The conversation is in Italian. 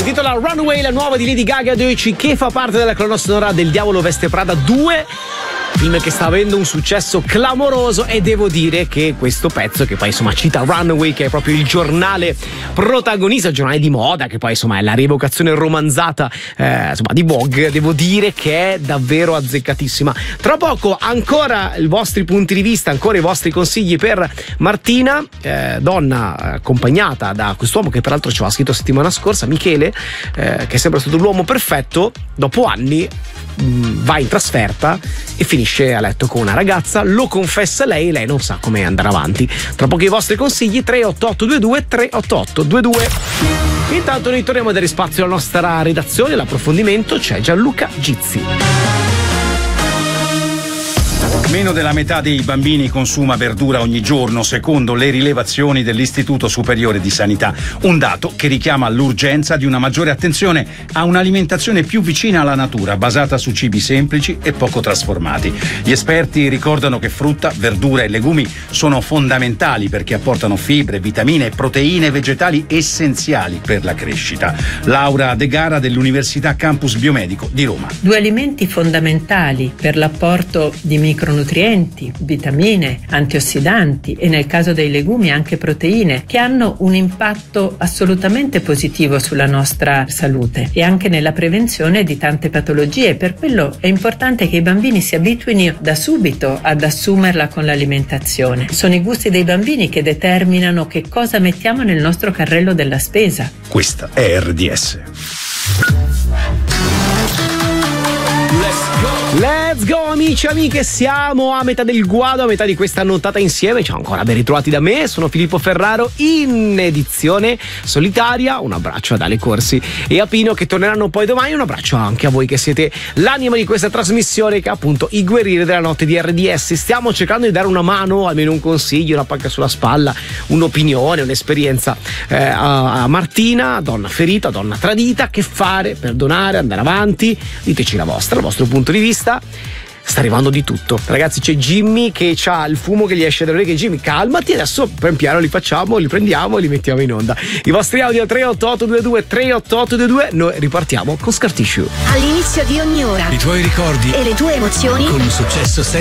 intitola Runaway, la nuova di Lady Gaga Deutsche, che fa parte della colonna sonora del Diavolo Veste Prada 2, film che sta avendo un successo clamoroso. E devo dire che questo pezzo, che poi insomma cita Runaway, che è proprio il giornale protagonista, il giornale di moda, che poi insomma è la rievocazione romanzata insomma di Vogue, devo dire che è davvero azzeccatissima. Tra poco ancora i vostri punti di vista, ancora i vostri consigli per Martina, donna accompagnata da quest'uomo che peraltro ci aveva scritto settimana scorsa, Michele, che è sempre stato l'uomo perfetto. Dopo anni va in trasferta e finisce a letto con una ragazza, lo confessa lei e lei non sa come andare avanti. Tra poco i vostri consigli, 38822 38822. Intanto noi torniamo a dare spazio alla nostra redazione, l'approfondimento, c'è Gianluca Gizzi. Meno della metà dei bambini consuma verdura ogni giorno, secondo le rilevazioni dell'Istituto Superiore di Sanità. Un dato che richiama l'urgenza di una maggiore attenzione a un'alimentazione più vicina alla natura, basata su cibi semplici e poco trasformati. Gli esperti ricordano che frutta, verdura e legumi sono fondamentali perché apportano fibre, vitamine e proteine vegetali essenziali per la crescita. Laura De Gara dell'Università Campus Biomedico di Roma. Due alimenti fondamentali per l'apporto di micronutrienti, vitamine, antiossidanti e nel caso dei legumi anche proteine, che hanno un impatto assolutamente positivo sulla nostra salute e anche nella prevenzione di tante patologie. Per quello è importante che i bambini si abituino da subito ad assumerla con l'alimentazione. Sono i gusti dei bambini che determinano che cosa mettiamo nel nostro carrello della spesa. Questa è RDS. Let's go amici e amiche, siamo a metà del guado, a metà di questa nottata insieme. Ciao ancora, ben ritrovati da me, sono Filippo Ferraro in edizione solitaria. Un abbraccio ad Ale Corsi e a Pino che torneranno poi domani. Un abbraccio anche a voi che siete l'anima di questa trasmissione, che è appunto i guerrieri della notte di RDS. Stiamo cercando di dare una mano, almeno un consiglio, una pacca sulla spalla, un'opinione, un'esperienza a Martina, donna ferita, donna tradita. Che fare, perdonare, andare avanti? Diteci la vostra, il vostro punto di vista. Sta arrivando di tutto, ragazzi. C'è Jimmy che ha il fumo che gli esce dalle orecchie. Jimmy, calmati, adesso pian piano li facciamo, li prendiamo e li mettiamo in onda. I vostri audio 38822 38822. Noi ripartiamo con Scar Tissue. All'inizio di ogni ora i tuoi ricordi e le tue emozioni con un successo